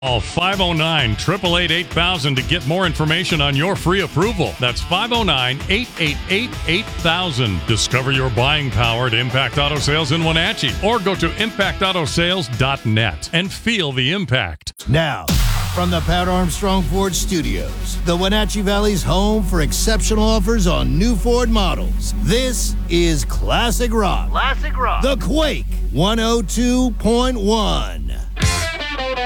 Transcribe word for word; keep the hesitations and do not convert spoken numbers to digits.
Call five oh nine, eight eight eight, eight thousand to get more information on your free approval. That's five oh nine, eight eight eight, eight thousand. Discover your buying power at Impact Auto Sales in Wenatchee or go to impact auto sales dot net and feel the impact. Now, from the Pat Armstrong Ford Studios, the Wenatchee Valley's home for exceptional offers on new Ford models. This is Classic Rock. Classic Rock. The Quake one oh two point one.